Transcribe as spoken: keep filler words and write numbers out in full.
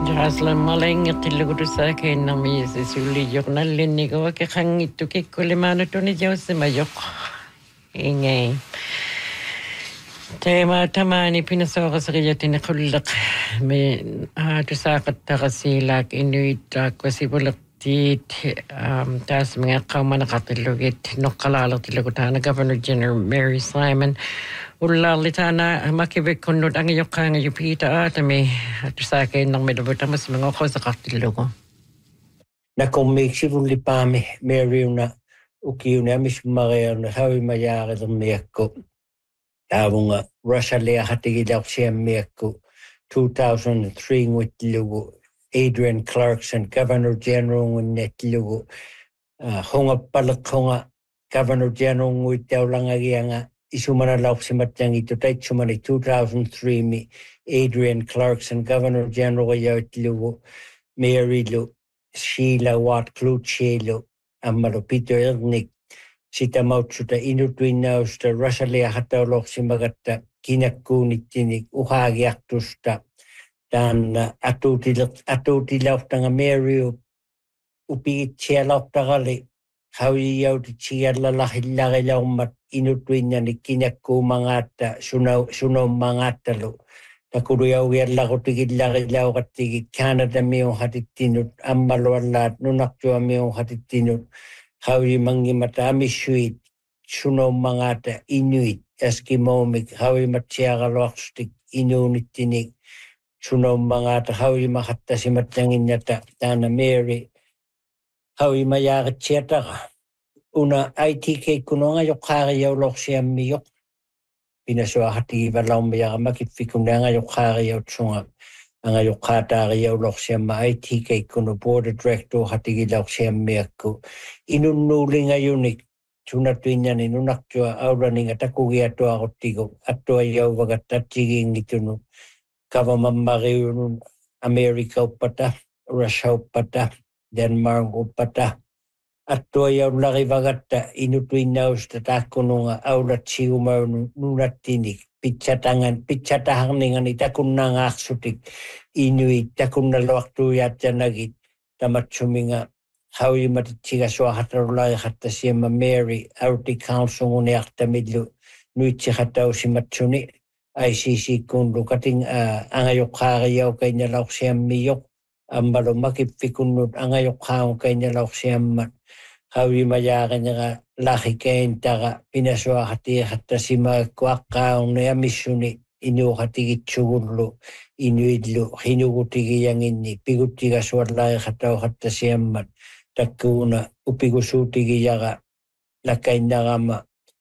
Aslan malengatillugutusaa kennamiisi sullijornallinnigoa keqangittu kikkulimaanutuni jaussimajoq ingay tema tamani pinasooraseriatini qulleq mi aatusaqattaqasiilaak inuittaaqquasipulertiit taasmingaqqaumanaqartillugit noqqalaalertillugutaana Governor General Mary Simon Ullallitana makivikkunnut angiyoqqaangayu Peter Aatami tusaakeennarmiluvuttamas mingoqosaqartillugu nakommiiksivullipaami Maryuna ukiunaamismariarna havimajaarilermiakku taavunga Russia-liaqatigilarsiammiakku two thousand three nguttillugu Adrian Clarkson Governor General ngunnattillugu hungappaleqqunga Governor General nguittaulangagianga isumana laupsimattangitu taitsumani two thousand three mi Adrian Clarkson Governor General yautlugu Marylu Sheila Watt Clutchelu ammalu Peter Ernik sitä mautsuta inutuinnausta Russalia hatauloksimagatta kinakkuunittinik uhaagiartusta taan atuutilauttanga Maryu upigitsialauttaqali haujiyautitsiallalahillarilaummat inutuinnani kinakkuumangaatta sunaummangaatalu takuluyaugiallaqutigillarilauqattigi Canada-miun hatittinut ammaluallaat nunaqtuamiun hatittinut haujimangimata amissuit sunaummangaata Inuit Eskimoomik haujimatsiaqaluaqstik inuunittinik sunaummangaata haujimahattasimattanginnata taana Mary haujimajaaritsiataqa una I T K kunonga yoqaariyaulorsiammiyoq pinasuaqatigivalaumiaqamakiffikunanga yoqaariyautsunga anga yoqaataariyaulorsiamma I T K kunu board director hatigilorsiammiakku inunnuulingayunik sunatuinnani nunaqtua aulaninga takugiatuaquttigu attuayyauvagat tatsigiingitunu kavamammariunun Amerika uppata Russia uppata Denmark uppata attuayyaullarivaгаtta inutuinnausta taakkununga aulatsiumaunu nunattinik pitsatangan pitsataharningani takunnangaarsutik Inuit takunnaluartuuyaatsanagit tamatsuminga haujimatitsigasuahatarulariqattasiamma Mary Auti Council-nguniartamillu nuitsihataussimatsuni I C C kunlu kating angayoqqaariyaukainalaursiammiyoq ammalu makipfikunnut angayoqqaaukainalaursiammat haujimajaaqinera lahikaintaqa pinasuaqatiiqattasimaakkuaqqaaunniamissuni inuuqatigitsugullu inuillu hinugutigiyanginni piguttigasuallariqattauqattasiammat takkuuna upigusuutigiyaqa lakainnarama